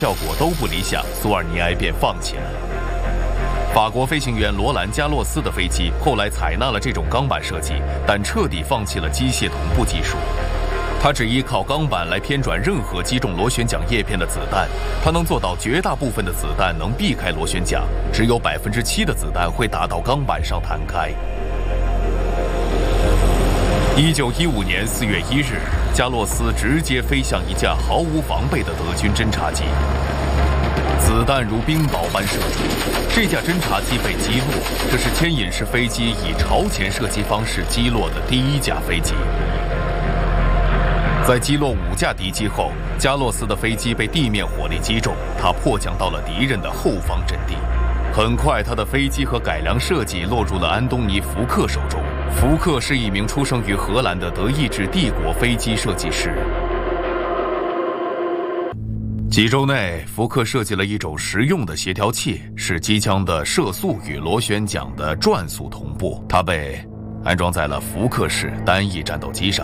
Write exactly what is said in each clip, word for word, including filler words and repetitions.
效果都不理想，苏尔尼埃便放弃了。法国飞行员罗兰·加洛斯的飞机后来采纳了这种钢板设计，但彻底放弃了机械同步技术。它只依靠钢板来偏转任何击中螺旋桨叶片的子弹，它能做到绝大部分的子弹能避开螺旋桨，只有百分之七的子弹会打到钢板上弹开。一九一五年四月一日，加洛斯直接飞向一架毫无防备的德军侦察机。子弹如冰雹般射出，这架侦察机被击落。这是牵引式飞机以朝前射击方式击落的第一架飞机。在击落五架敌机后，加洛斯的飞机被地面火力击中，他迫降到了敌人的后方阵地。很快，他的飞机和改良设计落入了安东尼·福克手中。福克是一名出生于荷兰的德意志帝国飞机设计师。几周内，福克设计了一种实用的协调器，使机枪的射速与螺旋桨的转速同步。它被安装在了福克式单翼战斗机上。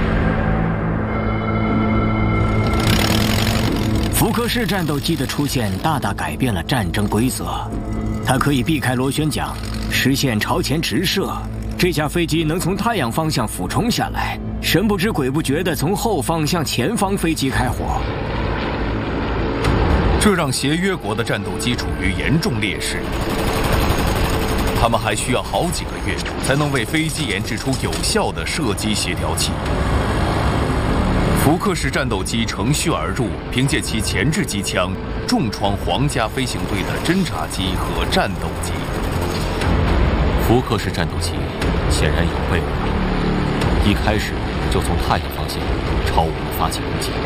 福克式战斗机的出现大大改变了战争规则，它可以避开螺旋桨，实现朝前直射。这架飞机能从太阳方向俯冲下来，神不知鬼不觉地从后方向前方飞机开火。 这让协约国的战斗机处于严重劣势，他们还需要好几个月才能为飞机研制出有效的射击协调器。福克式战斗机乘虚而入，凭借其前置机枪重创皇家飞行队的侦察机和战斗机。 福克式战斗机显然有备而来，一开始就从太阳方向朝我们发起攻击。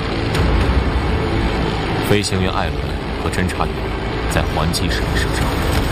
飞行员艾伦和侦察员在还击时射杀。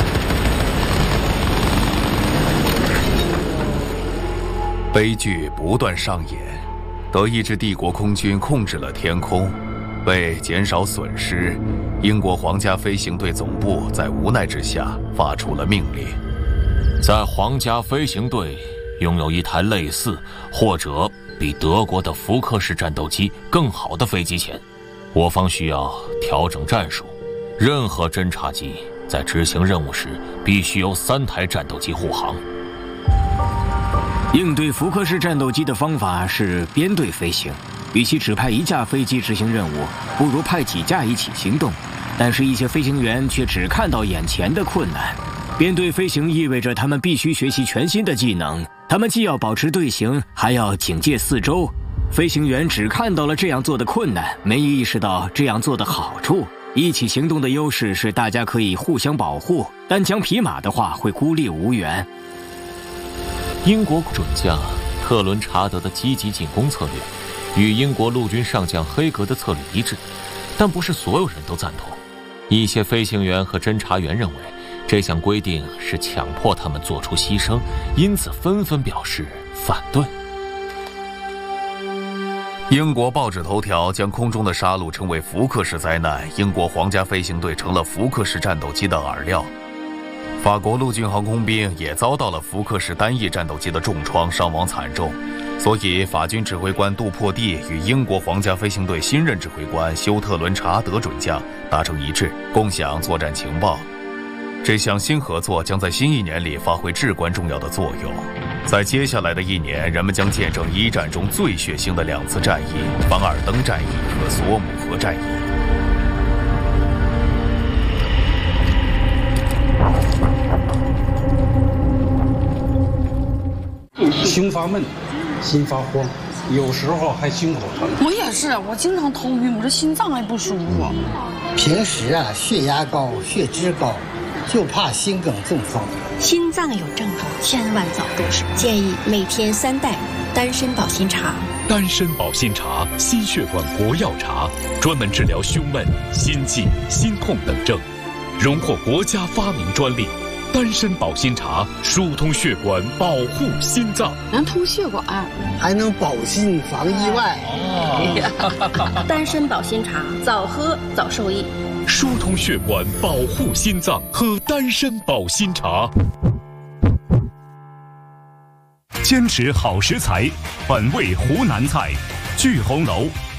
悲剧不断上演，德意志帝国空军控制了天空。为减少损失，英国皇家飞行队总部在无奈之下发出了命令： 在皇家飞行队拥有一台类似或者比德国的福克式战斗机更好的飞机前，我方需要调整战术。任何侦察机在执行任务时必须由三台战斗机护航。 应对福克式战斗机的方法是编队飞行，与其只派一架飞机执行任务，不如派几架一起行动。但是一些飞行员却只看到眼前的困难。编队飞行意味着他们必须学习全新的技能，他们既要保持队形，还要警戒四周。飞行员只看到了这样做的困难，没意识到这样做的好处。一起行动的优势是大家可以互相保护，单枪匹马的话会孤立无援。 英国准将特伦查德的积极进攻策略与英国陆军上将黑格的策略一致，但不是所有人都赞同。一些飞行员和侦察员认为这项规定是强迫他们做出牺牲，因此纷纷表示反对。 英国报纸头条将空中的杀戮称为福克式灾难，英国皇家飞行队成了福克式战斗机的饵料。法国陆军航空兵也遭到了福克式单翼战斗机的重创，伤亡惨重。所以法军指挥官杜珀蒂与英国皇家飞行队新任指挥官休特伦查德准将达成一致，共享作战情报。这项新合作将在新一年里发挥至关重要的作用。在接下来的一年，人们将见证一战中最血腥的两次战役——凡尔登战役和索姆河战役。 胸发闷，心发慌，有时候还心口疼。 我也是，我经常头晕，我这心脏还不舒服。 平时啊，血压高，血脂高，就怕心梗中风。 心脏有症状，千万早重视。建议每天三袋丹参保心茶。 丹参保心茶，心血管国药茶，专门治疗胸闷、心悸、心痛等症，荣获国家发明专利。丹参保心茶疏通血管，保护心脏， 能通血管， 还能保心防意外。 哦、丹参保心茶，早喝早受益。 疏通血管，保护心脏，喝丹参保心茶。坚持好食材，本味湖南菜，聚红楼